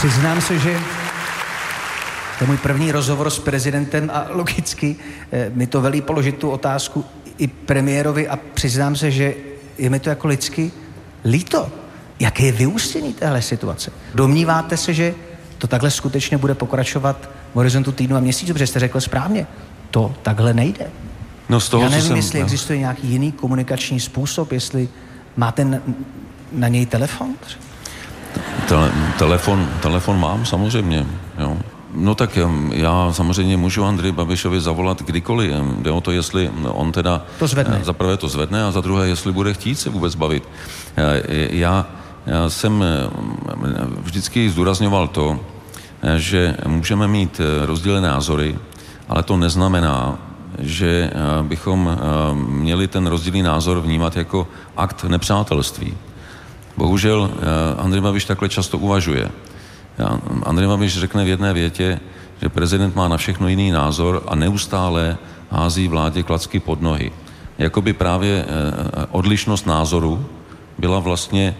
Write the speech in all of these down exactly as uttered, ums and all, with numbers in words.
Přiznám se, že to je můj první rozhovor s prezidentem a logicky eh, mi to velí položit tu otázku i premiérovi a přiznám se, že je mi to jako lidsky líto. Jaké je vyústění téhle situace? Domníváte se, že to takhle skutečně bude pokračovat v horizontu týdnu a měsíců, protože jste řekl správně, to takhle nejde. No z toho, Já nevím, jsem, jestli no. existuje nějaký jiný komunikační způsob, jestli máte na, na něj telefon? Tele, telefon, telefon mám samozřejmě, jo. No tak já samozřejmě můžu Andreji Babišovi zavolat kdykoliv. Jde o to, jestli on teda to zvedne. Za prvé to zvedne a za druhé, jestli bude chtít se vůbec bavit. Já, já jsem vždycky zdůrazňoval to, že můžeme mít rozdílné názory, ale to neznamená, že bychom měli ten rozdílný názor vnímat jako akt nepřátelství. Bohužel Andrej Babiš takhle často uvažuje. Andrej Babiš řekne v jedné větě, že prezident má na všechno jiný názor a neustále hází vládě klacky pod nohy. Jakoby právě odlišnost názoru byla vlastně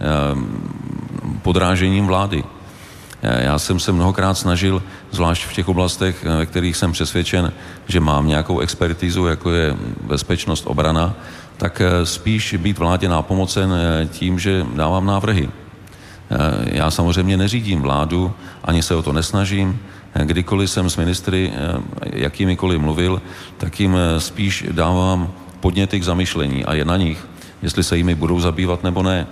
podrážením vlády. Já jsem se mnohokrát snažil, zvlášť v těch oblastech, ve kterých jsem přesvědčen, že mám nějakou expertizu, jako je bezpečnost, obrana, tak spíš být vládě nápomocen tím, že dávám návrhy. Já samozřejmě neřídím vládu, ani se o to nesnažím. Kdykoliv jsem s ministry jakýmikoliv mluvil, tak jim spíš dávám podněty k zamyšlení a je na nich, jestli se jimi budou zabývat nebo ne.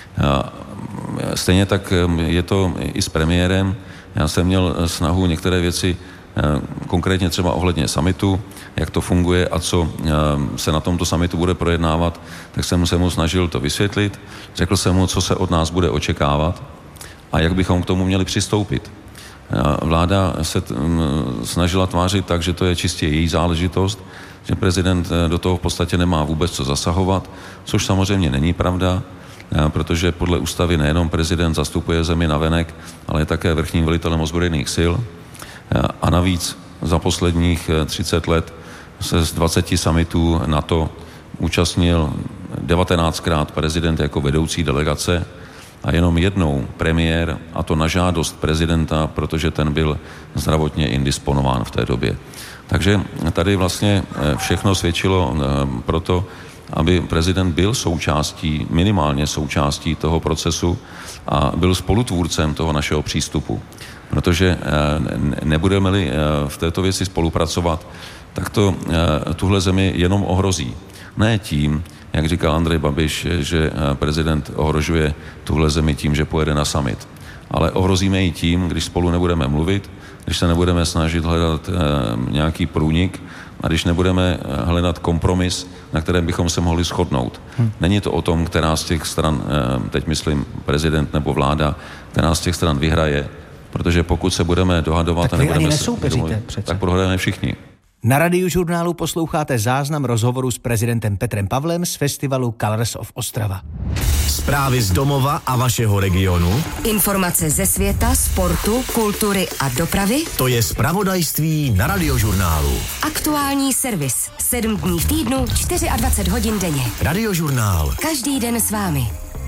Stejně tak je to i s premiérem. Já jsem měl snahu některé věci, konkrétně třeba ohledně summitu, jak to funguje a co se na tomto summitu bude projednávat, tak jsem se mu snažil to vysvětlit. Řekl jsem mu, co se od nás bude očekávat a jak bychom k tomu měli přistoupit. Vláda se t- snažila tvářit tak, že to je čistě její záležitost, že prezident do toho v podstatě nemá vůbec co zasahovat, což samozřejmě není pravda, protože podle ústavy nejenom prezident zastupuje zemi navenek, ale je také vrchním velitelem ozbrojených sil. A navíc za posledních třicet let se z dvaceti summitů NATO účastnil devatenáctkrát prezident jako vedoucí delegace a jenom jednou premiér, a to na žádost prezidenta, protože ten byl zdravotně indisponován v té době. Takže tady vlastně všechno svědčilo pro to, aby prezident byl součástí, minimálně součástí toho procesu a byl spolutvůrcem toho našeho přístupu. Protože nebudeme-li v této věci spolupracovat, tak to tuhle zemi jenom ohrozí. Ne tím, jak říkal Andrej Babiš, že prezident ohrožuje tuhle zemi tím, že pojede na summit. Ale ohrozíme ji tím, když spolu nebudeme mluvit, když se nebudeme snažit hledat nějaký průnik a když nebudeme hledat kompromis, na kterém bychom se mohli shodnout. Hmm. Není to o tom, která z těch stran, teď myslím prezident nebo vláda, která z těch stran vyhraje, protože pokud se budeme dohadovat tak a nebudeme se domluvit, tak prohráme všichni. Na Radiožurnálu posloucháte záznam rozhovoru s prezidentem Petrem Pavlem z festivalu Colors of Ostrava. Zprávy z domova a vašeho regionu. Informace ze světa, sportu, kultury a dopravy. To je zpravodajství na Radiožurnálu. Aktuální servis. Sedm dní v týdnu, dvacet čtyři hodin denně. Radiožurnál. Každý den s vámi.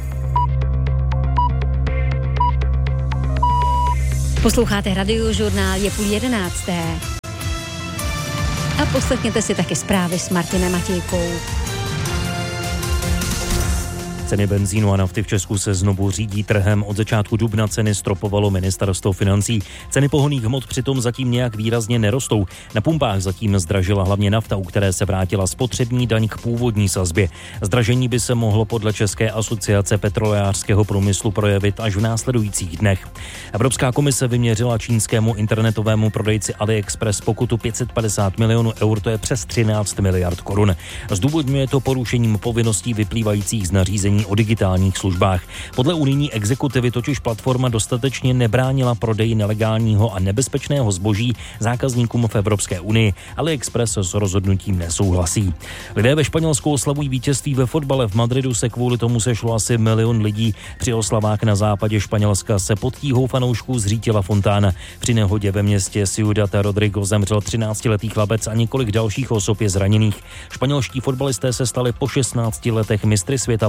Posloucháte Radiožurnál, je půl jedenácté. A poslechněte si taky zprávy s Martinem Matějkou. Ceny benzínu a nafty v Česku se znovu řídí trhem. Od začátku dubna ceny stropovalo ministerstvo financí. Ceny pohonných hmot přitom zatím nějak výrazně nerostou. Na pumpách zatím zdražila hlavně nafta, u které se vrátila spotřební daň k původní sazbě. Zdražení by se mohlo podle České asociace petrolejářského průmyslu projevit až v následujících dnech. Evropská komise vyměřila čínskému internetovému prodejci AliExpress pokutu pět set padesát milionů eur, to je přes třináct miliard korun. Zdůvodňuje to porušením povinností vyplývajících z nařízení o digitálních službách. Podle unijní exekutivy totiž platforma dostatečně nebránila prodeji nelegálního a nebezpečného zboží zákazníkům v Evropské unii. AliExpress s rozhodnutím nesouhlasí. Lidé ve Španělsku oslavují vítězství ve fotbale. V Madridu se kvůli tomu sešlo asi milion lidí. Při oslavách na západě Španělska se pod tíhou fanoušků zřítila fontána. Při nehodě ve městě Ciudad Rodrigo zemřel třináctiletý chlapec a několik dalších osob je zraněných. Španělští fotbalisté se stali po šestnácti letech mistry světa poté,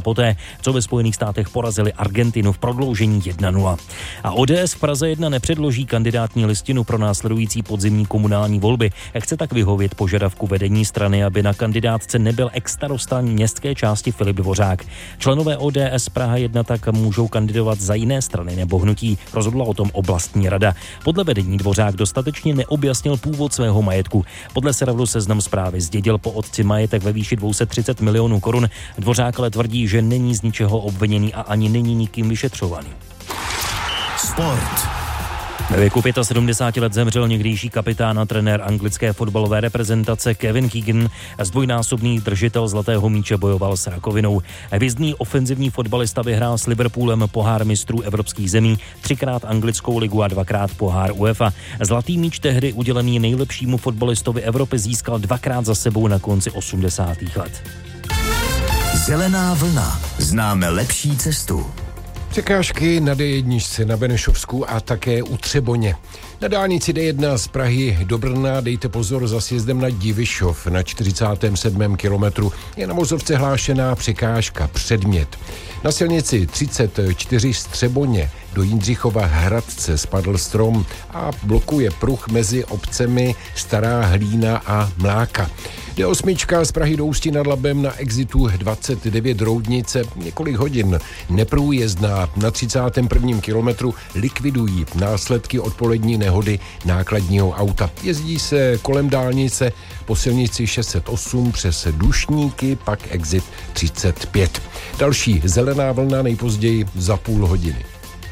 co ve Spojených státech porazili Argentinu v prodloužení jedna nula. A O D S v Praze jedna nepředloží kandidátní listinu pro následující podzimní komunální volby. Chce tak vyhovět požadavku vedení strany, aby na kandidátce nebyl ex-starosta městské části Filip Dvořák. Členové O D S Praha jedna tak můžou kandidovat za jiné strany nebo hnutí, rozhodla o tom oblastní rada. Podle vedení Dvořák dostatečně neobjasnil původ svého majetku. Podle serveru Seznam Zprávy zdědil po otci majetek ve výši dvě stě třicet milionů korun. Dvořák ale tvrdí, že není z ničeho obviněný a ani není nikým vyšetřovaný. Sport. Ve věku sedmdesáti pěti let zemřel někdejší kapitán a trenér anglické fotbalové reprezentace Kevin Keegan. Zdvojnásobný držitel zlatého míče bojoval s rakovinou. Hvězdný ofenzivní fotbalista vyhrál s Liverpoolem pohár mistrů evropských zemí, třikrát anglickou ligu a dvakrát pohár UEFA. Zlatý míč tehdy udělený nejlepšímu fotbalistovi Evropy získal dvakrát za sebou na konci osmdesátých let. Zelená vlna. Známe lepší cestu. Překážky na D jedna na Benešovsku a také u Třeboně. Na dálnici D jedna z Prahy do Brna dejte pozor za sjezdem na Divišov na čtyřicátém sedmém kilometru. Je na vozovce hlášená překážka předmět. Na silnici třicet čtyři z Třeboně do Jindřichova Hradce spadl strom a blokuje pruh mezi obcemi Stará Hlína a Mláka. D osm z Prahy do Ústí nad Labem na exitu dvacet devět Roudnice několik hodin neprůjezdná. Na třicátém prvním kilometru likvidují následky odpolední nehody nákladního auta. Jezdí se kolem dálnice po silnici šest set osm přes Dušníky, pak exit třicet pět. Další zelená vlna nejpozději za půl hodiny.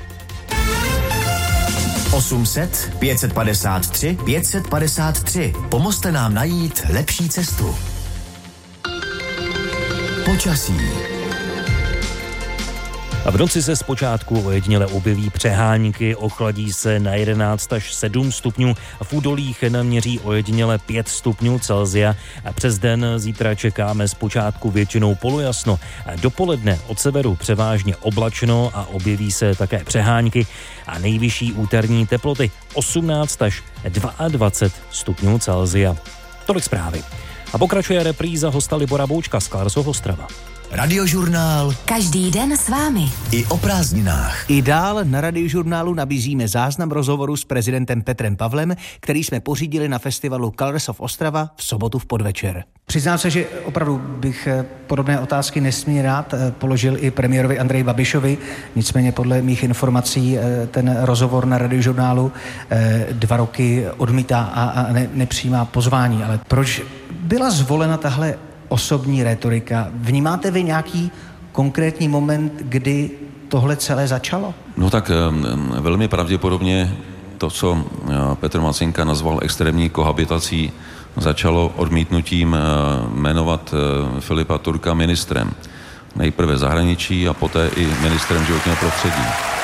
osm set, pět set padesát tři, pět set padesát tři. Pomozte nám najít lepší cestu. Počasí. A v noci se zpočátku ojediněle objeví přehánky, ochladí se na jedenáct až sedm stupňů, v údolích naměří ojediněle pět stupňů Celsia. A přes den zítra čekáme zpočátku většinou polojasno. Dopoledne od severu převážně oblačno a objeví se také přehánky a nejvyšší úterní teploty osmnáct až dvacet dva stupňů Celsia. Tolik zprávy. A pokračuje repríza hosta Libora Boučka z Klarsov Ostrava. Radiožurnál. Každý den s vámi. I o prázdninách. I dál na Radiožurnálu nabízíme záznam rozhovoru s prezidentem Petrem Pavlem, který jsme pořídili na festivalu Klarsov Ostrava v sobotu v podvečer. Přiznám se, že opravdu bych podobné otázky nesmírně rád položil i premiérovi Andreji Babišovi, nicméně podle mých informací ten rozhovor na Radiožurnálu dva roky odmítá a ne, nepřijímá pozvání. Ale proč byla zvolena tahle osobní rétorika? Vnímáte vy nějaký konkrétní moment, kdy tohle celé začalo? No tak velmi pravděpodobně to, co Petr Macinka nazval extrémní kohabitací, začalo odmítnutím jmenovat Filipa Turka ministrem. Nejprve zahraničí a poté i ministrem životního prostředí.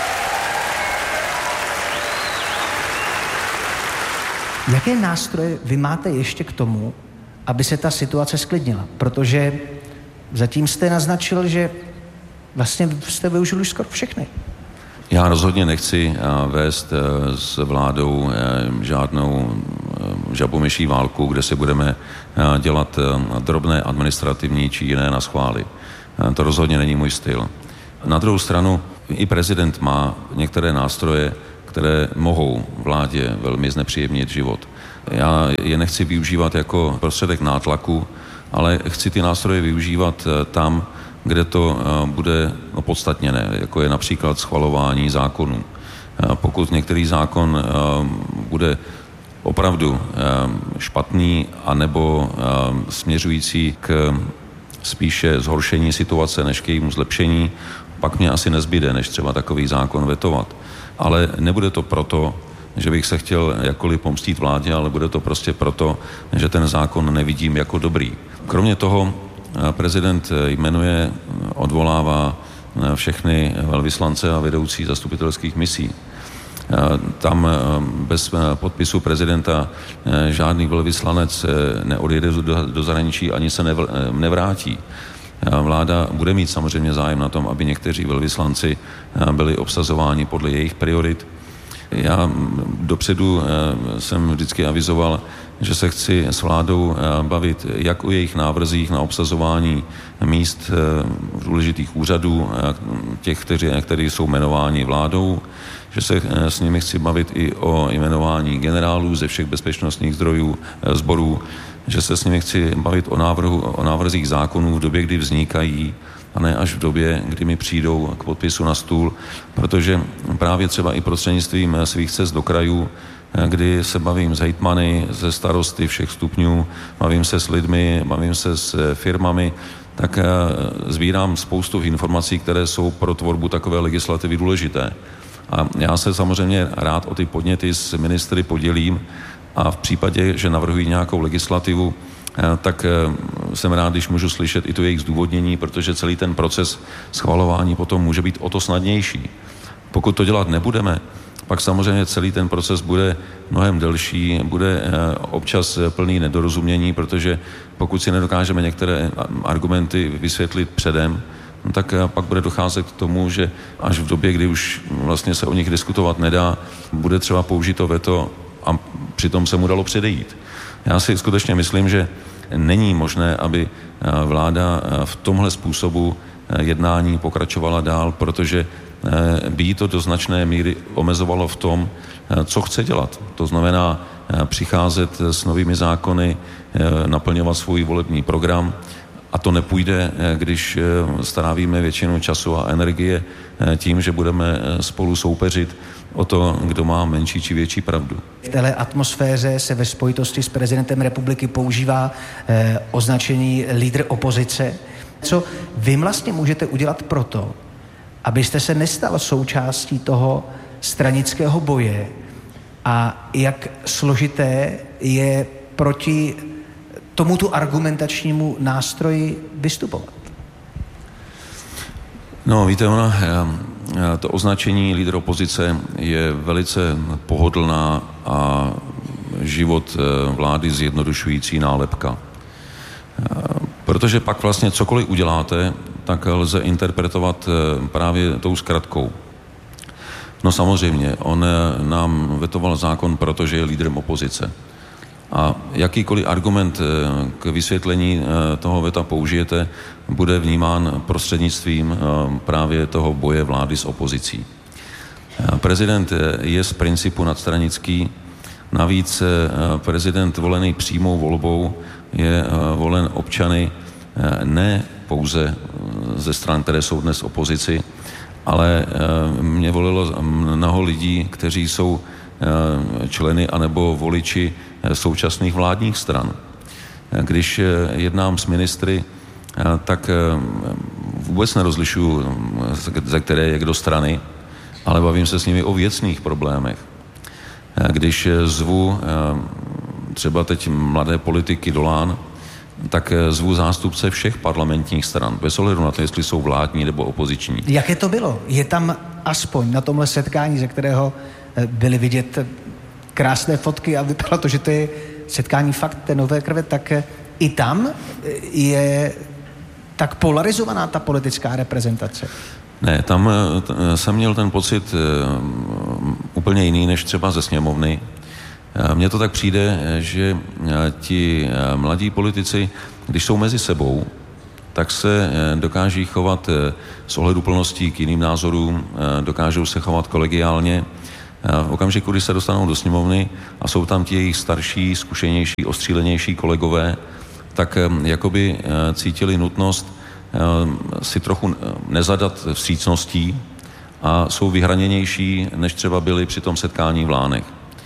Jaké nástroje vy máte ještě k tomu, aby se ta situace sklidnila? Protože zatím jste naznačil, že vlastně jste využili už skoro všechny. Já rozhodně nechci vést s vládou žádnou žabomyší válku, kde se budeme dělat drobné administrativní či jiné naschvály. To rozhodně není můj styl. Na druhou stranu i prezident má některé nástroje, které mohou vládě velmi znepříjemnit život. Já je nechci využívat jako prostředek nátlaku, ale chci ty nástroje využívat tam, kde to bude opodstatněné, jako je například schvalování zákonů. Pokud některý zákon bude opravdu špatný anebo směřující k spíše zhoršení situace než k jejímu zlepšení, pak mě asi nezbyde, než třeba takový zákon vetovat. Ale nebude to proto, že bych se chtěl jakkoliv pomstít vládě, ale bude to prostě proto, že ten zákon nevidím jako dobrý. Kromě toho prezident jmenuje, odvolává všechny velvyslance a vedoucí zastupitelských misí. Tam bez podpisu prezidenta žádný velvyslanec neodjede do zahraničí ani se nevrátí. Vláda bude mít samozřejmě zájem na tom, aby někteří velvyslanci byli obsazováni podle jejich priorit. Já dopředu jsem vždycky avizoval, že se chci s vládou bavit jak o jejich návrzích na obsazování míst důležitých úřadů, těch, kteří, kteří jsou jmenováni vládou, že se s nimi chci bavit i o jmenování generálů ze všech bezpečnostních zdrojů, sborů, že se s nimi chci bavit o, návrhu, o návrzích zákonů v době, kdy vznikají, a ne až v době, kdy mi přijdou k podpisu na stůl, protože právě třeba i prostřednictvím svých cest do krajů, kdy se bavím s hejtmany, ze starosty všech stupňů, bavím se s lidmi, bavím se s firmami, tak sbírám spoustu informací, které jsou pro tvorbu takové legislativy důležité. A já se samozřejmě rád o ty podněty s ministry podělím a v případě, že navrhují nějakou legislativu, tak jsem rád, když můžu slyšet i to jejich zdůvodnění, protože celý ten proces schvalování potom může být o to snadnější. Pokud to dělat nebudeme, pak samozřejmě celý ten proces bude mnohem delší, bude občas plný nedorozumění, protože pokud si nedokážeme některé argumenty vysvětlit předem, no tak pak bude docházet k tomu, že až v době, kdy už vlastně se o nich diskutovat nedá, bude třeba použito veto a přitom se mu dalo předejít. Já si skutečně myslím, že není možné, aby vláda v tomhle způsobu jednání pokračovala dál, protože by jí to do značné míry omezovalo v tom, co chce dělat. To znamená přicházet s novými zákony, naplňovat svůj volební program, a to nepůjde, když strávíme většinu času a energie tím, že budeme spolu soupeřit o to, kdo má menší či větší pravdu. V téhle atmosféře se ve spojitosti s prezidentem republiky používá eh, označení lídr opozice. Co vy vlastně můžete udělat proto, abyste se nestal součástí toho stranického boje a jak složité je proti tomuto argumentačnímu nástroji vystupovat? No, víte, ona, to označení lídr opozice je velice pohodlná a život vlády zjednodušující nálepka. Protože pak vlastně cokoliv uděláte, tak lze interpretovat právě tou zkratkou. No samozřejmě, on nám vetoval zákon, protože je lídrem opozice. A jakýkoliv argument k vysvětlení toho veta použijete, bude vnímán prostřednictvím právě toho boje vlády s opozicí. Prezident je z principu nadstranický, navíc prezident volený přímou volbou je volen občany ne pouze ze stran, které jsou dnes opozici, ale mě volilo mnoho lidí, kteří jsou členy anebo voliči současných vládních stran. Když jednám s ministry, tak vůbec nerozlišuju, ze které je kdo strany, ale bavím se s nimi o věcných problémech. Když zvu třeba teď mladé politiky do Lán, tak zvu zástupce všech parlamentních stran, bez ohledu na to, jestli jsou vládní nebo opoziční. Jaké to bylo? Je tam aspoň na tomhle setkání, ze kterého byly vidět krásné fotky a vypadalo to, že to je setkání fakt té nové krve, tak i tam je tak polarizovaná ta politická reprezentace? Ne, tam jsem měl ten pocit úplně jiný než třeba ze sněmovny. Mně to tak přijde, že ti mladí politici, když jsou mezi sebou, tak se dokáží chovat s ohleduplností k jiným názorům, dokážou se chovat kolegiálně. V okamžiku, kdy se dostanou do sněmovny a jsou tam ti jejich starší, zkušenější, ostřílenější kolegové, tak jakoby cítili nutnost si trochu nezadat vstřícností a jsou vyhraněnější, než třeba byli při tom setkání v Lánech.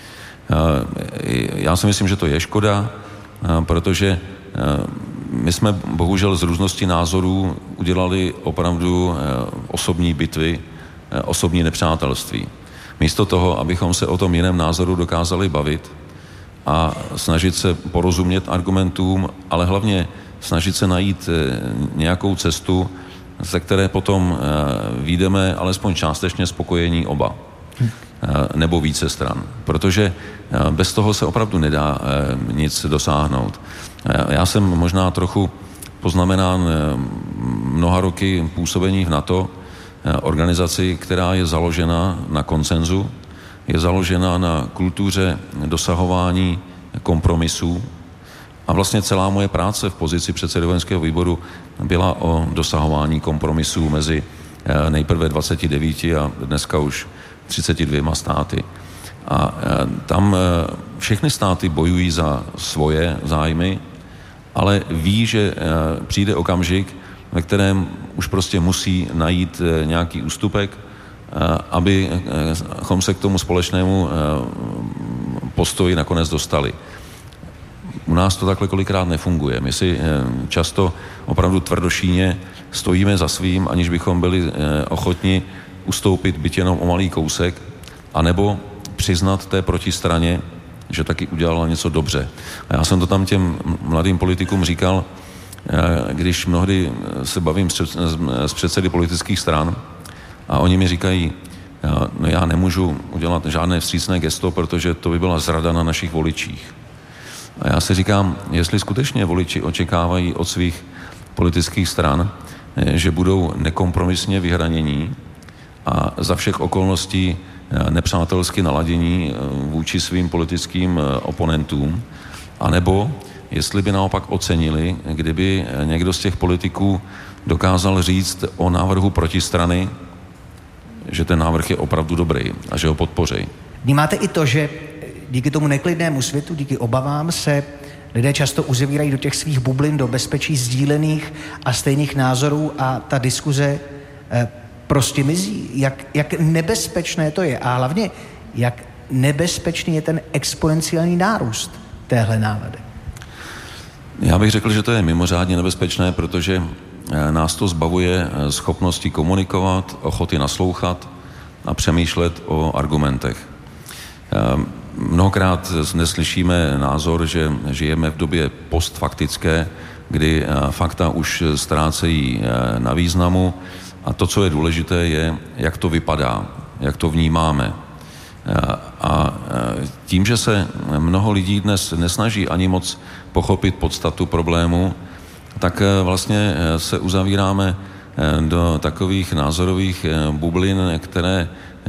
Já si myslím, že to je škoda, protože my jsme bohužel z různosti názorů udělali opravdu osobní bitvy, osobní nepřátelství. Místo toho, abychom se o tom jiném názoru dokázali bavit a snažit se porozumět argumentům, ale hlavně snažit se najít nějakou cestu, ze které potom vyjdeme alespoň částečně spokojení oba. Nebo více stran. Protože bez toho se opravdu nedá nic dosáhnout. Já jsem možná trochu poznamenán mnoha roky působení v NATO, organizaci, která je založena na konsenzu, je založena na kultuře dosahování kompromisů. A vlastně celá moje práce v pozici předsedy vojenského výboru byla o dosahování kompromisů mezi nejprve dvaceti devíti a dneska už třiceti dvěma státy. A tam všechny státy bojují za svoje zájmy, ale ví, že přijde okamžik, ve kterém už prostě musí najít nějaký ústupek, abychom se k tomu společnému postoji nakonec dostali. U nás to takhle kolikrát nefunguje. My si často opravdu tvrdošíně stojíme za svým, aniž bychom byli ochotni ustoupit byť jenom o malý kousek, anebo přiznat té protistraně, že taky udělala něco dobře. A já jsem to tam těm mladým politikům říkal, když mnohdy se bavím s předsedy politických stran a oni mi říkají, no já nemůžu udělat žádné vstřícné gesto, protože to by byla zrada na našich voličích. A já si říkám, jestli skutečně voliči očekávají od svých politických stran, že budou nekompromisně vyhranění a za všech okolností nepřátelsky naladění vůči svým politickým oponentům, anebo jestli by naopak ocenili, kdyby někdo z těch politiků dokázal říct o návrhu protistrany, že ten návrh je opravdu dobrý a že ho podpoří. Vnímáte i to, že díky tomu neklidnému světu, díky obavám se lidé často uzavírají do těch svých bublin, do bezpečí sdílených a stejných názorů a ta diskuze eh, prostě mizí. Jak, jak nebezpečné to je a hlavně, jak nebezpečný je ten exponenciální nárůst téhle nálady? Já bych řekl, že to je mimořádně nebezpečné, protože nás to zbavuje schopnosti komunikovat, ochoty naslouchat a přemýšlet o argumentech. Mnohokrát neslyšíme názor, že žijeme v době postfaktické, kdy fakta už ztrácejí na významu a to, co je důležité, je, jak to vypadá, jak to vnímáme. A tím, že se mnoho lidí dnes nesnaží ani moc pochopit podstatu problému, tak vlastně se uzavíráme do takových názorových bublin, které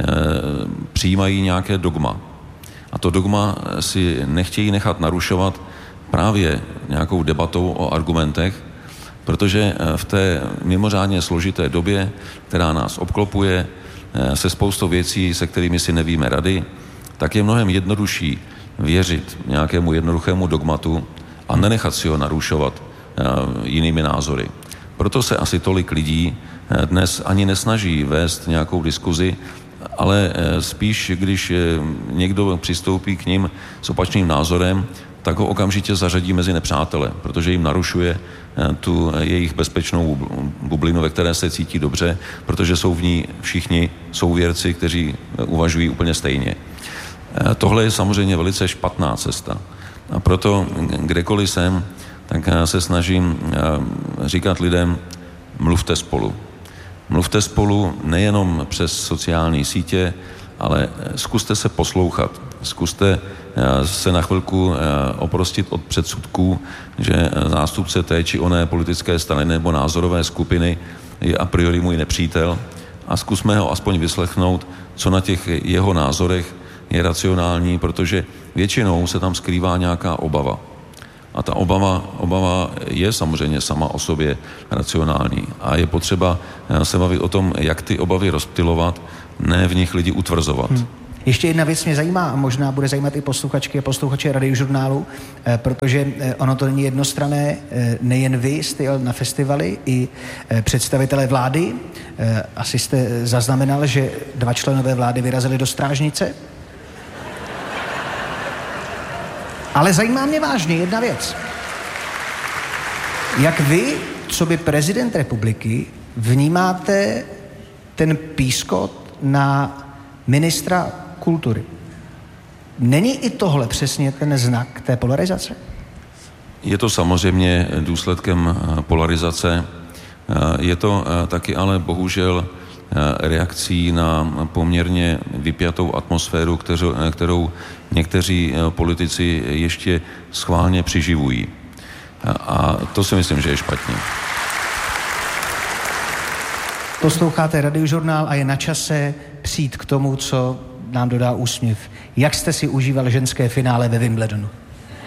přijímají nějaké dogma. A to dogma si nechtějí nechat narušovat právě nějakou debatou o argumentech, protože v té mimořádně složité době, která nás obklopuje, se spoustou věcí, se kterými si nevíme rady, tak je mnohem jednodušší věřit nějakému jednoduchému dogmatu a nenechat si ho narušovat jinými názory. Proto se asi tolik lidí dnes ani nesnaží vést nějakou diskuzi, ale spíš, když někdo přistoupí k ním s opačným názorem, tak ho okamžitě zařadí mezi nepřátele, protože jim narušuje tu jejich bezpečnou bublinu, ve které se cítí dobře, protože jsou v ní všichni souvěrci, kteří uvažují úplně stejně. Tohle je samozřejmě velice špatná cesta. A proto kdekoliv jsem, tak se snažím říkat lidem, mluvte spolu. Mluvte spolu nejenom přes sociální sítě, ale zkuste se poslouchat. Zkuste se na chvilku oprostit od předsudků, že zástupce té či oné politické strany nebo názorové skupiny je a priori můj nepřítel a zkusme ho aspoň vyslechnout, co na těch jeho názorech je racionální, protože většinou se tam skrývá nějaká obava. A ta obava, obava je samozřejmě sama o sobě racionální. A je potřeba se bavit o tom, jak ty obavy rozptylovat, ne v nich lidi utvrzovat. Hmm. Ještě jedna věc mě zajímá a možná bude zajímat i posluchačky a posluchače Radiožurnálu, eh, protože eh, ono to není jednostranné, eh, nejen vy jste jel na festivaly, i eh, představitelé vlády. Eh, asi jste zaznamenal, že dva členové vlády vyrazili do Strážnice. Ale zajímá mě vážně jedna věc. Jak vy, co by prezident republiky, vnímáte ten pískot na ministra kultury? Není i tohle přesně ten znak té polarizace? Je to samozřejmě důsledkem polarizace. Je to taky ale bohužel reakcí na poměrně vypjatou atmosféru, kterou, kterou někteří politici ještě schválně přiživují. A to si myslím, že je špatně. Posloucháte Radiožurnál a je na čase přijít k tomu, co nám dodá úsměv. Jak jste si užíval ženské finále ve Wimbledonu?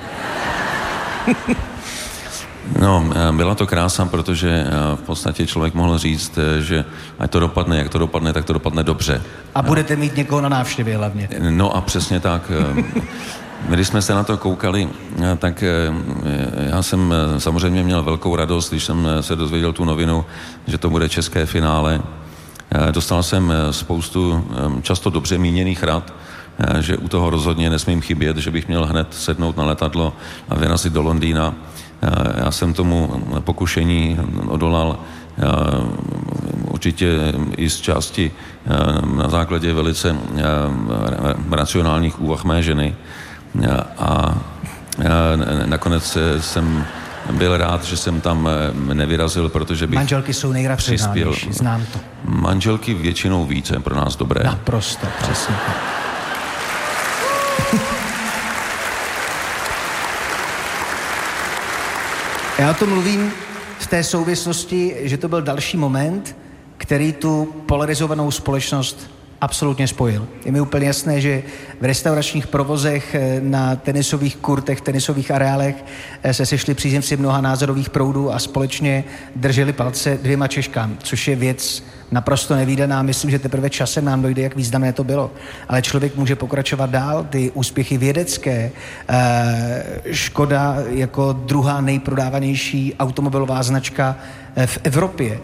No, byla to krása, protože v podstatě člověk mohl říct, že ať to dopadne, jak to dopadne, tak to dopadne dobře. A budete mít někoho na návštěvě hlavně. No a přesně tak. Když jsme se na to koukali, tak já jsem samozřejmě měl velkou radost, když jsem se dozvěděl tu novinu, že to bude české finále. Dostal jsem spoustu často dobře míněných rad, že u toho rozhodně nesmím chybět, že bych měl hned sednout na letadlo a vyrazit do Londýna. Já jsem tomu pokušení odolal určitě i z části na základě velice racionálních úvah mé ženy. A nakonec jsem byl rád, že jsem tam nevyrazil, protože bych Manželky jsou nejracionálnější, znám to. Manželky většinou více pro nás dobré. Naprosto, přesně. Já o tom mluvím v té souvislosti, že to byl další moment, který tu polarizovanou společnost absolutně spojil. Je mi úplně jasné, že v restauračních provozech, na tenisových kurtech, tenisových areálech se sešli příznivci mnoha názorových proudů a společně drželi palce dvěma Češkám, což je věc naprosto nevídaná. Myslím, že teprve časem nám dojde, jak významné to bylo. Ale člověk může pokračovat dál, ty úspěchy vědecké, Škoda jako druhá nejprodávanější automobilová značka v Evropě.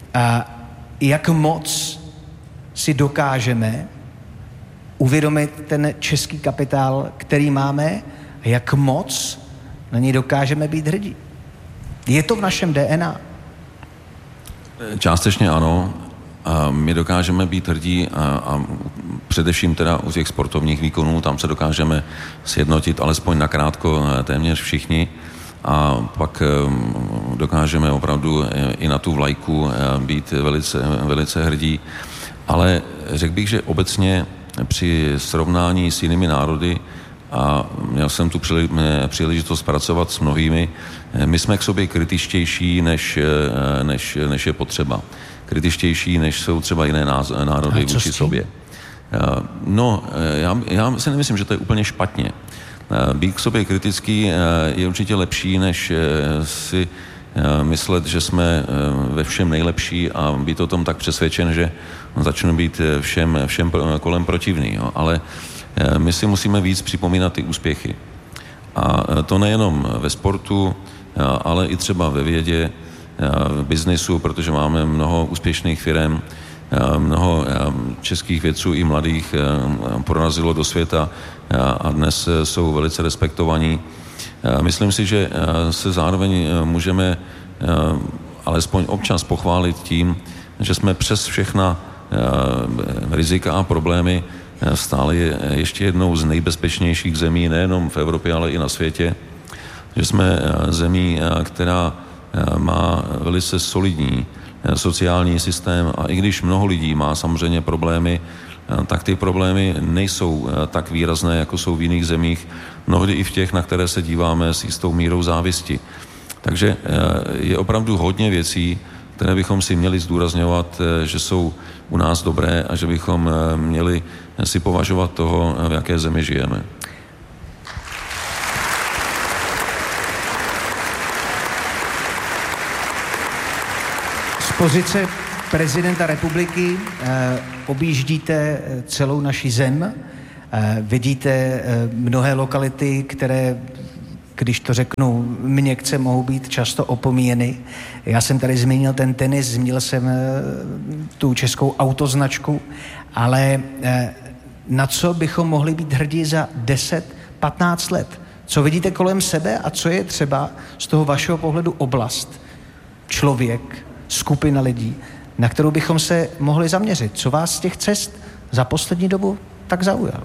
Jak moc si dokážeme uvědomit ten český kapitál, který máme, a jak moc na něj dokážeme být hrdí. Je to v našem D N A? Částečně ano. A my dokážeme být hrdí a, a především teda u těch sportovních výkonů, tam se dokážeme sjednotit alespoň nakrátko téměř všichni a pak dokážeme opravdu i na tu vlajku být velice, velice hrdí. Ale řekl bych, že obecně při srovnání s jinými národy, a měl jsem tu příležitost pracovat s mnohými, my jsme k sobě kritičtější, než, než, než je potřeba. Kritičtější, než jsou třeba jiné národy vůči sobě. No, já, já si nemyslím, že to je úplně špatně. Být k sobě kritický je určitě lepší, než si myslet, že jsme ve všem nejlepší a být o tom tak přesvědčen, že začnu být všem, všem kolem protivný. Jo. Ale my si musíme víc připomínat ty úspěchy. A to nejenom ve sportu, ale i třeba ve vědě, v biznisu, protože máme mnoho úspěšných firem, mnoho českých vědců i mladých prorazilo do světa a dnes jsou velice respektovaní. Myslím si, že se zároveň můžeme alespoň občas pochválit tím, že jsme přes všechna rizika a problémy stále ještě jednou z nejbezpečnějších zemí, nejenom v Evropě, ale i na světě. Že jsme zemí, která má velice solidní sociální systém a i když mnoho lidí má samozřejmě problémy, tak ty problémy nejsou tak výrazné, jako jsou v jiných zemích, mnohdy i v těch, na které se díváme s jistou mírou závisti. Takže je opravdu hodně věcí, které bychom si měli zdůrazňovat, že jsou u nás dobré a že bychom měli si považovat toho, v jaké zemi žijeme. Z pozice prezidenta republiky eh, objíždíte celou naši zem, eh, vidíte eh, mnohé lokality, které, když to řeknu měkce, mohou být často opomíjeny. Já jsem tady zmínil ten tenis, zmínil jsem eh, tu českou autoznačku, ale eh, na co bychom mohli být hrdí za deset patnáct let? Co vidíte kolem sebe a co je třeba z toho vašeho pohledu oblast, člověk, skupina lidí, na kterou bychom se mohli zaměřit? Co vás z těch cest za poslední dobu tak zaujalo?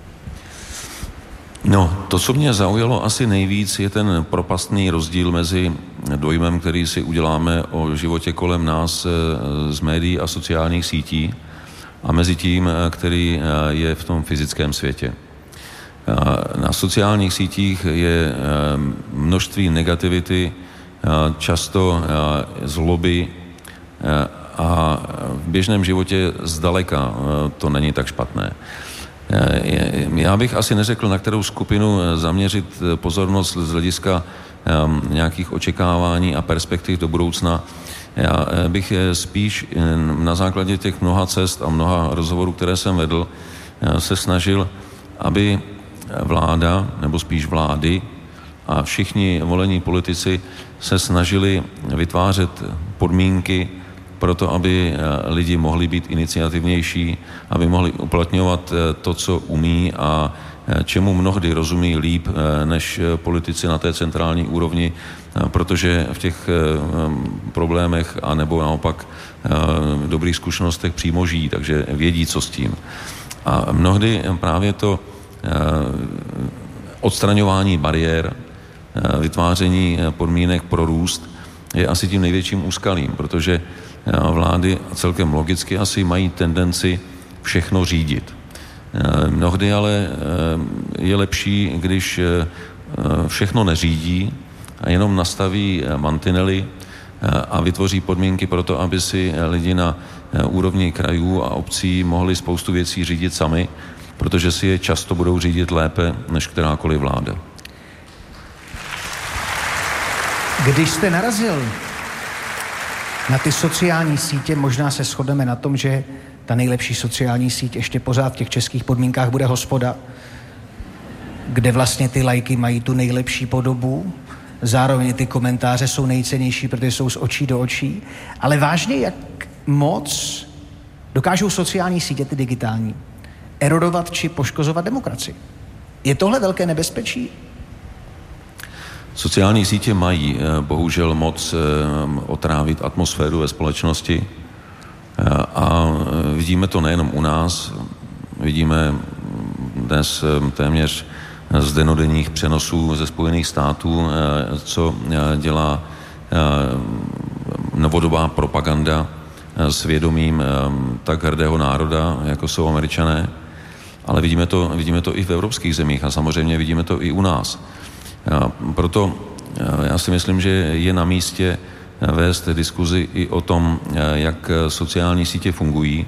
No, to, co mě zaujalo asi nejvíc, je ten propastný rozdíl mezi dojmem, který si uděláme o životě kolem nás z médií a sociálních sítí a mezi tím, který je v tom fyzickém světě. Na sociálních sítích je množství negativity, často zloby a v běžném životě zdaleka to není tak špatné. Já bych asi neřekl, na kterou skupinu zaměřit pozornost z hlediska nějakých očekávání a perspektiv do budoucna. Já bych spíš na základě těch mnoha cest a mnoha rozhovorů, které jsem vedl, se snažil, aby vláda, nebo spíš vlády a všichni volení politici se snažili vytvářet podmínky pro to, aby lidi mohli být iniciativnější, aby mohli uplatňovat to, co umí a čemu mnohdy rozumí líp než politici na té centrální úrovni, protože v těch problémech a nebo naopak dobrých zkušenostech přímo žijí, takže vědí, co s tím. A mnohdy právě to odstraňování bariér, vytváření podmínek pro růst je asi tím největším úskalím, protože vlády celkem logicky asi mají tendenci všechno řídit. Mnohdy ale je lepší, když všechno neřídí a jenom nastaví mantinely a vytvoří podmínky pro to, aby si lidi na úrovni krajů a obcí mohli spoustu věcí řídit sami, protože si je často budou řídit lépe než kterákoliv vláda. Když jste narazil na ty sociální sítě, možná se shodneme na tom, že ta nejlepší sociální síť ještě pořád v těch českých podmínkách bude Hospoda, kde vlastně ty lajky mají tu nejlepší podobu, zároveň ty komentáře jsou nejcennější, protože jsou z očí do očí, ale vážně, jak moc dokážou sociální sítě, ty digitální, erodovat či poškozovat demokracii. Je tohle velké nebezpečí? Sociální sítě mají bohužel moc otrávit atmosféru ve společnosti a vidíme to nejenom u nás, vidíme dnes téměř z dennodenních přenosů ze Spojených států, co dělá novodobá propaganda s vědomím tak hrdého národa, jako jsou Američané, ale vidíme to, vidíme to i v evropských zemích a samozřejmě vidíme to i u nás. Proto já si myslím, že je na místě vést diskuzi i o tom, jak sociální sítě fungují.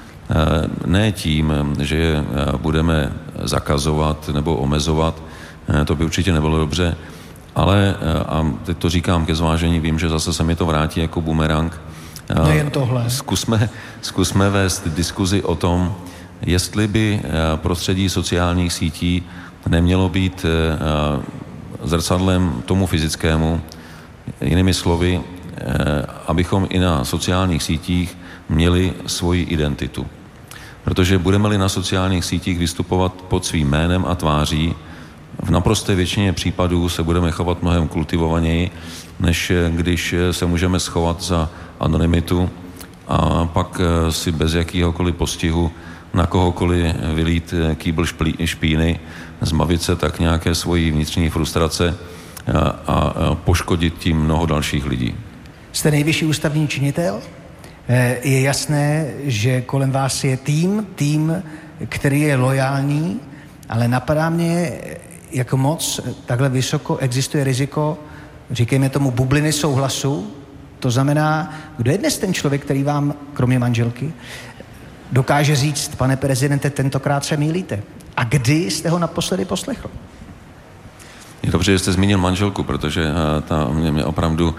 Ne tím, že je budeme zakazovat nebo omezovat, to by určitě nebylo dobře, ale, a teď to říkám ke zvážení, vím, že zase se mi to vrátí jako bumerang. Nejen tohle. Zkusme, zkusme vést diskuzi o tom, jestli by prostředí sociálních sítí nemělo být zrcadlem tomu fyzickému, jinými slovy, abychom i na sociálních sítích měli svoji identitu. Protože budeme-li na sociálních sítích vystupovat pod svým jménem a tváří, v naprosté většině případů se budeme chovat mnohem kultivovaněji, než když se můžeme schovat za anonymitu a pak si bez jakýhokoliv postihu na kohokoliv vylít kýbl špíny, zbavit se tak nějaké svojí vnitřní frustrace a, a poškodit tím mnoho dalších lidí. Jste nejvyšší ústavní činitel? Je jasné, že kolem vás je tým, tým, který je lojální, ale napadá mě, jak moc takhle vysoko existuje riziko, říkejme tomu, bubliny souhlasu. To znamená, kdo je dnes ten člověk, který vám, kromě manželky, dokáže říct, pane prezidente, tentokrát se mýlíte. A kdy jste ho naposledy poslechl? Je dobře, že jste zmínil manželku, protože ta mě opravdu,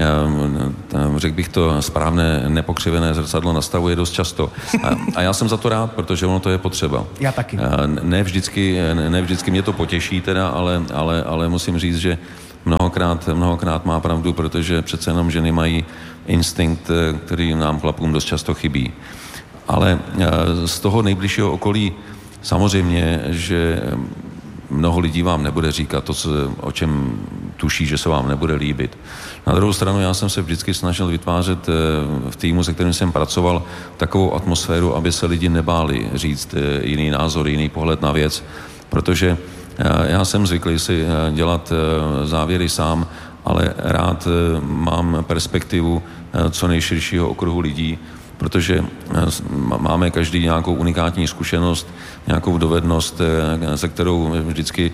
řekl bych to, správné nepokřivené zrcadlo nastavuje dost často. A, a já jsem za to rád, protože ono to je potřeba. Já taky. Ne vždycky, ne vždycky mě to potěší teda, ale, ale, ale musím říct, že mnohokrát, mnohokrát má pravdu, protože přece jenom ženy mají instinkt, který nám chlapům dost často chybí. Ale z toho nejbližšího okolí samozřejmě, že mnoho lidí vám nebude říkat to, co, o čem tuší, že se vám nebude líbit. Na druhou stranu já jsem se vždycky snažil vytvářet v týmu, se kterým jsem pracoval, takovou atmosféru, aby se lidi nebáli říct jiný názor, jiný pohled na věc, protože já jsem zvyklý si dělat závěry sám, ale rád mám perspektivu co nejširšího okruhu lidí, protože máme každý nějakou unikátní zkušenost, nějakou dovednost, se kterou vždycky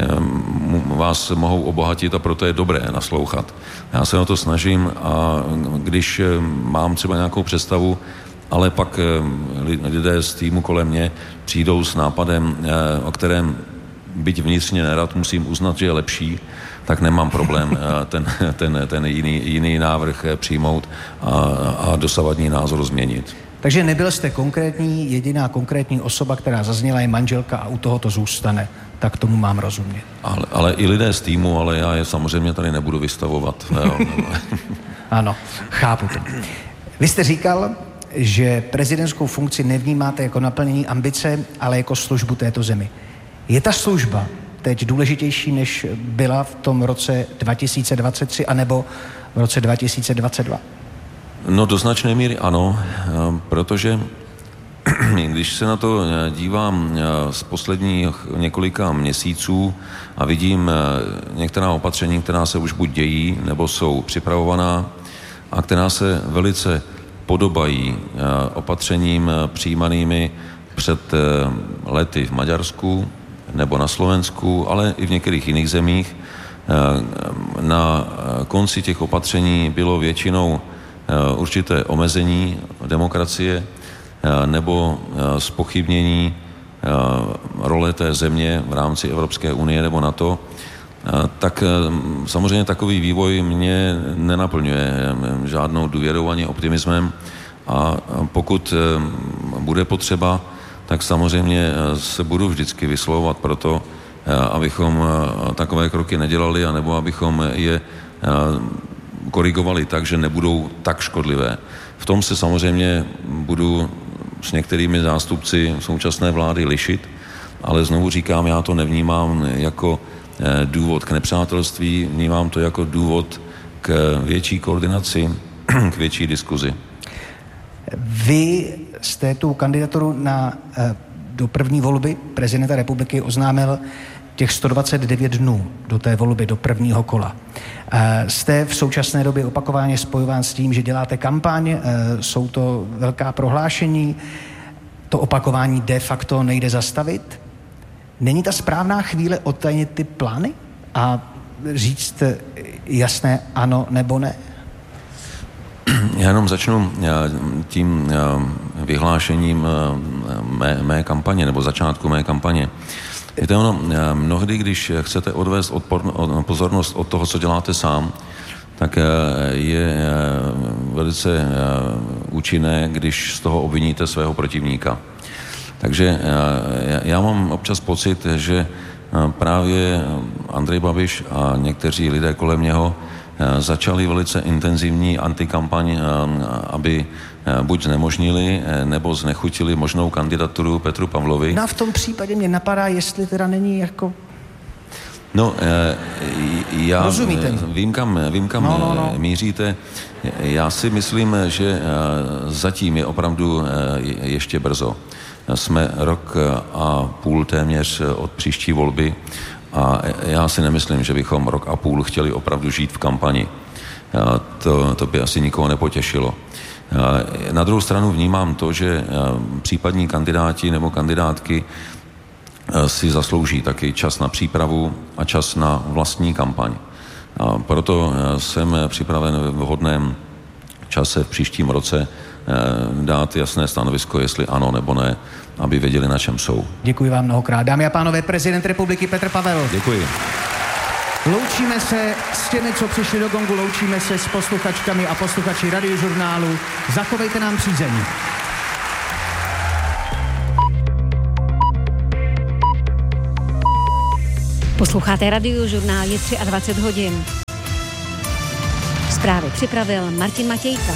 vás mohou obohatit a proto je dobré naslouchat. Já se o to snažím a když mám třeba nějakou představu, ale pak lidé z týmu kolem mě přijdou s nápadem, o kterém byť vnitřně nerad musím uznat, že je lepší, tak nemám problém ten, ten, ten jiný, jiný návrh přijmout a, a dosavadní názor změnit. Takže nebyl jste konkrétní, jediná konkrétní osoba, která zazněla, je manželka a u toho to zůstane. Tak tomu mám rozumět. Ale, ale i lidé z týmu, ale já je samozřejmě tady nebudu vystavovat. Ano, chápu to. Vy jste říkal, že prezidentskou funkci nevnímáte jako naplnění ambice, ale jako službu této zemi. Je ta služba teď důležitější, než byla v tom roce dva tisíce dvacet tři anebo v roce dva tisíce dvacet dva? No do značné míry ano, protože když se na to dívám z posledních několika měsíců a vidím některá opatření, která se už buď dějí, nebo jsou připravovaná a která se velice podobají opatřením přijímanými před lety v Maďarsku nebo na Slovensku, ale i v některých jiných zemích. Na konci těch opatření bylo většinou určité omezení demokracie nebo zpochybnění role té země v rámci Evropské unie nebo NATO, tak samozřejmě takový vývoj mě nenaplňuje žádnou důvěrou ani optimismem a pokud bude potřeba, tak samozřejmě se budu vždycky vyslovovat pro to, abychom takové kroky nedělali, anebo abychom je korigovali tak, že nebudou tak škodlivé. V tom se samozřejmě budu s některými zástupci současné vlády lišit, ale znovu říkám, já to nevnímám jako důvod k nepřátelství, vnímám to jako důvod k větší koordinaci, k větší diskuzi. Vy jste tu kandidaturu na, do první volby prezidenta republiky oznámil těch sto dvacet devět dnů do té volby, do prvního kola. Jste v současné době opakovaně spojován s tím, že děláte kampaň, jsou to velká prohlášení, to opakování de facto nejde zastavit. Není ta správná chvíle odtajnit ty plány a říct jasné ano nebo ne? Já jenom začnu tím vyhlášením mé, mé kampaně, nebo začátku mé kampaně. Víte, ono, mnohdy, když chcete odvést odporno, pozornost od toho, co děláte sám, tak je velice účinné, když z toho obviníte svého protivníka. Takže já mám občas pocit, že právě Andrej Babiš a někteří lidé kolem něho začali velice intenzivní antikampaň, aby buď znemožnili, nebo znechutili možnou kandidaturu Petru Pavlovi. No a v tom případě mě napadá, jestli teda není jako... No, já Rozumíte? vím, kam, vím, kam no, no, no. míříte. Já si myslím, že zatím je opravdu ještě brzo. Jsme rok a půl téměř od příští volby a já si nemyslím, že bychom rok a půl chtěli opravdu žít v kampani. To, to by asi nikoho nepotěšilo. Na druhou stranu vnímám to, že případní kandidáti nebo kandidátky si zaslouží taky čas na přípravu a čas na vlastní kampaň. A proto jsem připraven v vhodném čase v příštím roce dát jasné stanovisko, jestli ano nebo ne, aby věděli, na čem jsou. Děkuji vám mnohokrát. Dámy a pánové, prezident republiky Petr Pavel. Děkuji. Loučíme se s těmi, co přišli do Gongu, loučíme se s posluchačkami a posluchači Radiožurnálu. Zachovejte nám přízeň. Posloucháte Radiožurnál, je dvacet tři hodin. Zprávy připravil Martin Matějka.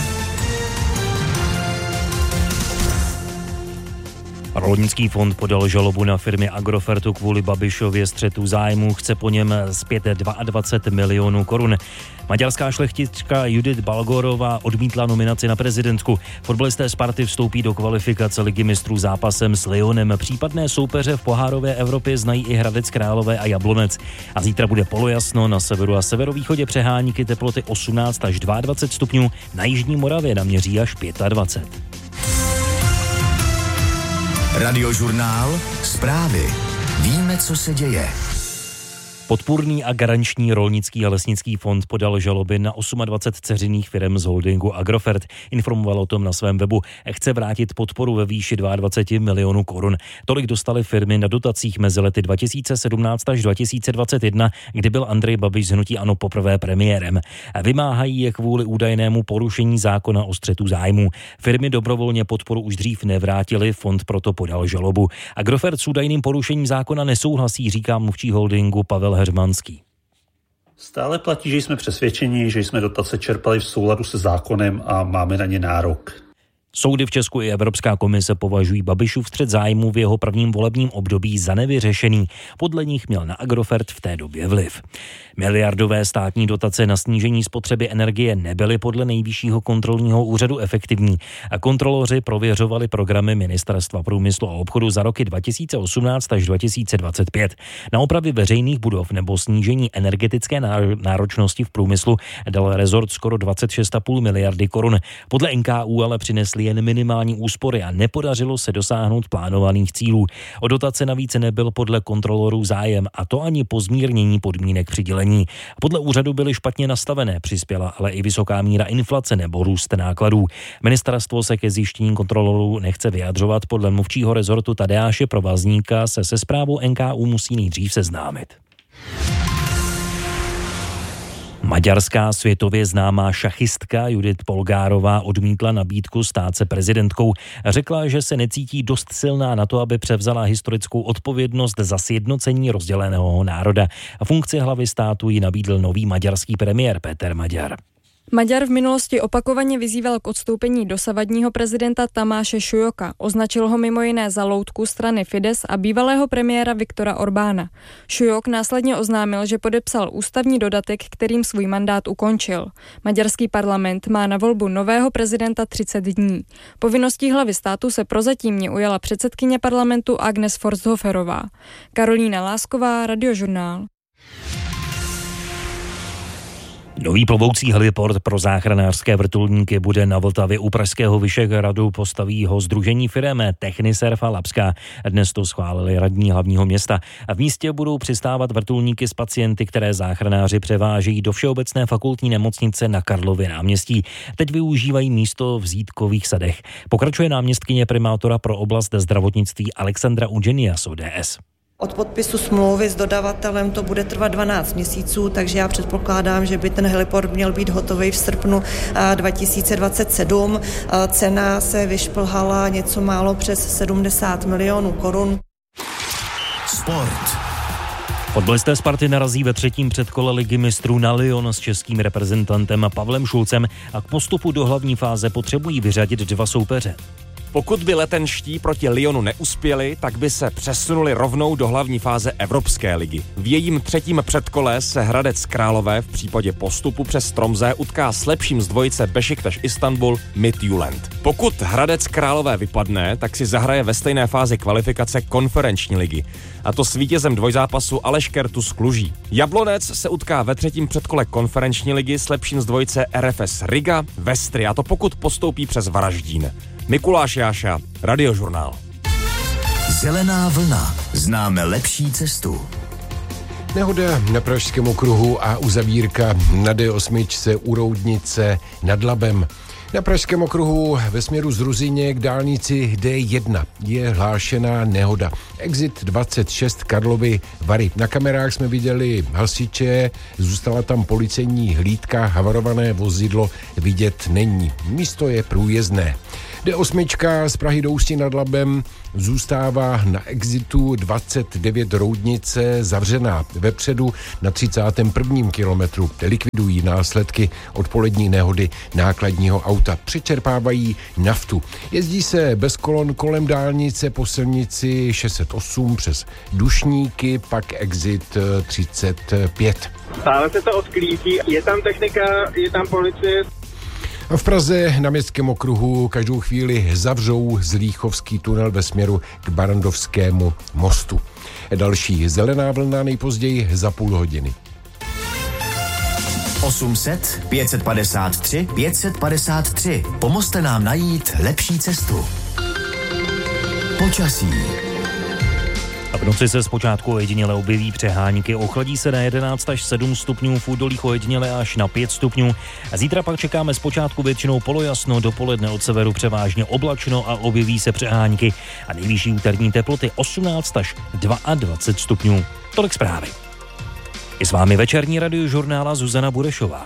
Rolnický fond podal žalobu na firmy Agrofertu kvůli Babišově střetu zájmů, chce po něm zpět dvacet dva milionů korun. Maďarská šlechtička Judith Balgorová odmítla nominaci na prezidentku. Fotbalisté Sparty vstoupí do kvalifikace ligy mistrů zápasem s Lyonem. Případné soupeře v pohárové Evropě znají i Hradec Králové a Jablonec. A zítra bude polojasno, na severu a severovýchodě přehánky, teploty osmnáct až dvacet dva stupňů, na jižní Moravě naměří až dvacet pět. Radiožurnál, zprávy. Víme, co se děje. Podpůrný a garanční rolnický a lesnický fond podal žaloby na dvacet osm dceřinných firem z holdingu Agrofert. Informoval o tom na svém webu. Chce vrátit podporu ve výši dvacet dva milionů korun. Tolik dostaly firmy na dotacích mezi lety dva tisíce sedmnáct až dva tisíce dvacet jedna, kdy byl Andrej Babiš z hnutí ANO poprvé premiérem. Vymáhají je kvůli údajnému porušení zákona o střetu zájmů. Firmy dobrovolně podporu už dřív nevrátily, fond proto podal žalobu. Agrofert s údajným porušením zákona nesouhlasí, říká mluvčí holdingu Pavel Heřmanský. Stále platí, že jsme přesvědčeni, že jsme dotace čerpali v souladu se zákonem a máme na ně nárok. Soudy v Česku i Evropská komise považují Babišův střet zájmů v jeho prvním volebním období za nevyřešený. Podle nich měl na Agrofert v té době vliv. Miliardové státní dotace na snížení spotřeby energie nebyly podle Nejvyššího kontrolního úřadu efektivní. A kontroloři prověřovali programy Ministerstva průmyslu a obchodu za roky dva tisíce osmnáct až dva tisíce dvacet pět. Na opravy veřejných budov nebo snížení energetické náročnosti v průmyslu dal rezort skoro dvacet šest celá pět miliardy korun. Podle N K U ale přinesli jen minimální úspory a nepodařilo se dosáhnout plánovaných cílů. O dotace navíc nebyl podle kontrolorů zájem, a to ani po zmírnění podmínek přidělení. Podle úřadu byly špatně nastavené, přispěla ale i vysoká míra inflace nebo růst nákladů. Ministerstvo se ke zjištění kontrolorů nechce vyjadřovat. Podle mluvčího rezortu Tadeáše Provazníka se se zprávou N K U musí nejdřív seznámit. Maďarská světově známá šachistka Judith Polgárová odmítla nabídku stát se prezidentkou. Řekla, že se necítí dost silná na to, aby převzala historickou odpovědnost za sjednocení rozděleného národa. Funkci hlavy státu jí nabídl nový maďarský premiér Péter Maďar. Maďar v minulosti opakovaně vyzýval k odstoupení dosavadního prezidenta Tamáše Šujoka. Označil ho mimo jiné za loutku strany Fidesz a bývalého premiéra Viktora Orbána. Šujok následně oznámil, že podepsal ústavní dodatek, kterým svůj mandát ukončil. Maďarský parlament má na volbu nového prezidenta třicet dní. Povinností hlavy státu se prozatímně ujala předsedkyně parlamentu Agnes Forsthoferová. Karolína Lásková, Radiožurnál. Nový plovoucí heliport pro záchranářské vrtulníky bude na Vltavě u pražského Vyšehradu, postaví ho sdružení firem Techniserv a Labská. Dnes to schválili radní hlavního města. A v místě budou přistávat vrtulníky s pacienty, které záchranáři převážejí do Všeobecné fakultní nemocnice na Karlově náměstí. Teď využívají místo v Zítkových sadech. Pokračuje náměstkyně primátora pro oblast zdravotnictví Alexandra Ugenia z O D S. Od podpisu smlouvy s dodavatelem to bude trvat dvanáct měsíců, takže já předpokládám, že by ten heliport měl být hotový v srpnu dva tisíce dvacet sedm. Cena se vyšplhala něco málo přes sedmdesát milionů korun. Sport. Fotbalisté Sparty narazí ve třetím předkole Ligy mistrů na Lyon s českým reprezentantem Pavlem Šulcem a k postupu do hlavní fáze potřebují vyřadit dva soupeře. Pokud by letenští proti Lyonu neuspěli, tak by se přesunuli rovnou do hlavní fáze Evropské ligy. V jejím třetím předkole se Hradec Králové v případě postupu přes Tromsø utká s lepším z dvojice Beşiktaş Istanbul Midtjylland. Pokud Hradec Králové vypadne, tak si zahraje ve stejné fázi kvalifikace konferenční ligy. A to s vítězem dvojzápasu Aleš Kertus Kluží. Jablonec se utká ve třetím předkole konferenční ligy s lepším z dvojice R F S Riga Vestry, a to pokud postoupí přes Varaždín. Mikuláš Jáša, Radiožurnál. Zelená vlna. Známe lepší cestu. Nehoda na Pražském okruhu a uzavírka na D osm u Roudnice nad Labem. Na Pražském okruhu ve směru z Ruzyně k dálnici D jedna je hlášená nehoda. Exit dvacet šest Karlovy Vary. Na kamerách jsme viděli hasiče, zůstala tam policejní hlídka, havarované vozidlo vidět není. Místo je průjezdné. D osm z Prahy do Ústí nad Labem zůstává na exitu dvacet devět Roudnice zavřená. Vepředu na třicátém prvním kilometru likvidují následky odpolední nehody nákladního auta. Přečerpávají naftu. Jezdí se bez kolon kolem dálnice po silnici šest set osm přes Dušníky, pak exit třicet pět. Stále se to odklízí, je tam technika, je tam policie. V Praze na Městském okruhu každou chvíli zavřou Zlíchovský tunel ve směru k Barandovskému mostu. Další zelená vlna nejpozději za půl hodiny. osm set, pět set padesát tři, pět set padesát tři. Pomozte nám najít lepší cestu. Počasí. V noci se zpočátku ojediněle objeví přehánky, ochladí se na jedenáct až sedm stupňů, v údolích ojediněle až na pět stupňů. Zítra pak čekáme zpočátku většinou polojasno, dopoledne od severu převážně oblačno a objeví se přehánky a nejvyšší úterní teploty osmnáct až dvacet dva stupňů. Tolik zprávy. I s vámi večerní radiožurnála Zuzana Burešová.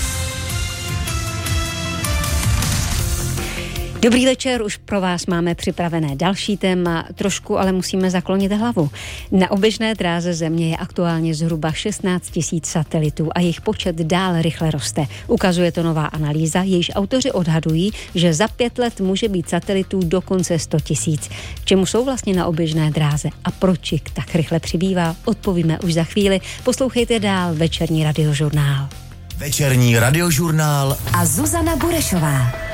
Dobrý večer, už pro vás máme připravené další téma, trošku ale musíme zaklonit hlavu. Na oběžné dráze Země je aktuálně zhruba šestnáct tisíc satelitů a jejich počet dál rychle roste. Ukazuje to nová analýza, jejíž autoři odhadují, že za pět let může být satelitů dokonce sto tisíc. K čemu jsou vlastně na oběžné dráze a proč jich tak rychle přibývá, odpovíme už za chvíli. Poslouchejte dál večerní radiožurnál. Večerní radiožurnál a Zuzana Burešová.